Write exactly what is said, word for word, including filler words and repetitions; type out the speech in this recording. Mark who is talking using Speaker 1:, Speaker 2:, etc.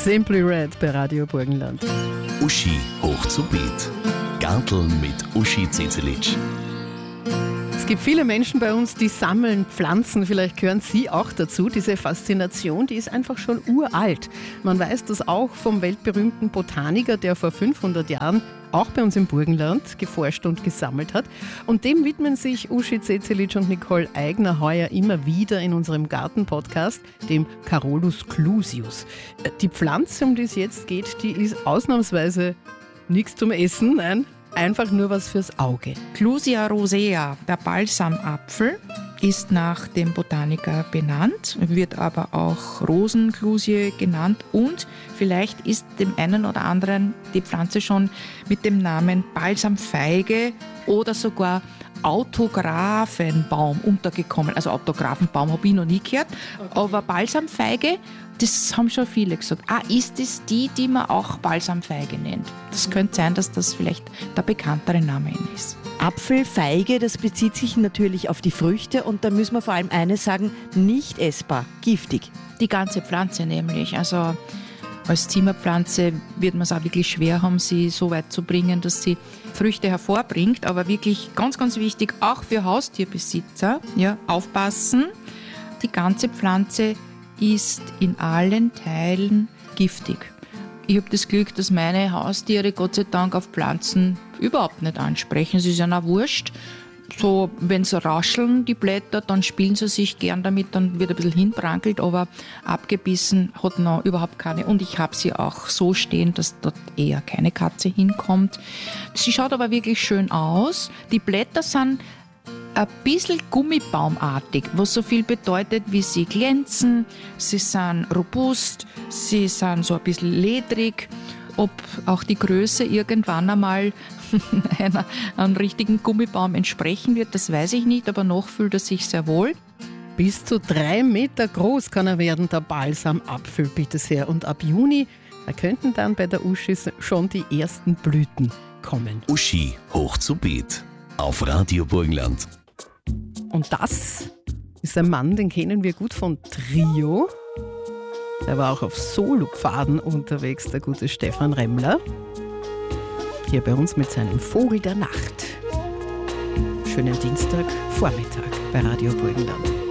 Speaker 1: Simply Red bei Radio Burgenland.
Speaker 2: Uschi hoch zu Beet. Garteln mit Uschi Zezelic.
Speaker 1: Es gibt viele Menschen bei uns, die sammeln Pflanzen. Vielleicht gehören Sie auch dazu. Diese Faszination, die ist einfach schon uralt. Man weiß das auch vom weltberühmten Botaniker, der vor fünfhundert Jahren auch bei uns im Burgenland geforscht und gesammelt hat. Und dem widmen sich Uschi Zezelic und Nicole Eigner heuer immer wieder in unserem Garten-Podcast, dem Carolus clusius. Die Pflanze, um die es jetzt geht, die ist ausnahmsweise nichts zum Essen, nein, einfach nur was fürs Auge.
Speaker 3: Clusia rosea, der Balsamapfel, ist nach dem Botaniker benannt, wird aber auch Rosenklusie genannt und vielleicht ist dem einen oder anderen die Pflanze schon mit dem Namen Balsamfeige oder sogar Autographenbaum untergekommen. Also Autographenbaum habe ich noch nie gehört, aber Balsamfeige, das haben schon viele gesagt. Ah, ist es die, die man auch Balsamfeige nennt? Das könnte sein, dass das vielleicht der bekanntere Name ist.
Speaker 4: Apfel, Feige, das bezieht sich natürlich auf die Früchte und da müssen wir vor allem eines sagen, nicht essbar, giftig.
Speaker 3: Die ganze Pflanze nämlich, also als Zimmerpflanze wird man es auch wirklich schwer haben, sie so weit zu bringen, dass sie Früchte hervorbringt, aber wirklich ganz, ganz wichtig, auch für Haustierbesitzer, ja, aufpassen, die ganze Pflanze ist in allen Teilen giftig. Ich habe das Glück, dass meine Haustiere Gott sei Dank auf Pflanzen überhaupt nicht ansprechen. Es ist ja auch wurscht. So, wenn sie rascheln, die Blätter, dann spielen sie sich gern damit, dann wird ein bisschen hinbrankelt, aber abgebissen hat noch überhaupt keine. Und ich habe sie auch so stehen, dass dort eher keine Katze hinkommt. Sie schaut aber wirklich schön aus. Die Blätter sind ein bisschen gummibaumartig, was so viel bedeutet, wie sie glänzen, sie sind robust, sie sind so ein bisschen ledrig. Ob auch die Größe irgendwann einmal einer, einem richtigen Gummibaum entsprechen wird, das weiß ich nicht, aber noch fühlt er sich sehr wohl.
Speaker 1: Bis zu drei Meter groß kann er werden, der Balsamapfel, bitte sehr. Und ab Juni, da könnten dann bei der Uschi schon die ersten Blüten kommen.
Speaker 2: Uschi hoch zu Beet auf Radio Burgenland.
Speaker 1: Und das ist ein Mann, den kennen wir gut von Trio. Der war auch auf Solopfaden unterwegs, der gute Stefan Remmler. Hier bei uns mit seinem Vogel der Nacht. Schönen Dienstagvormittag bei Radio Burgenland.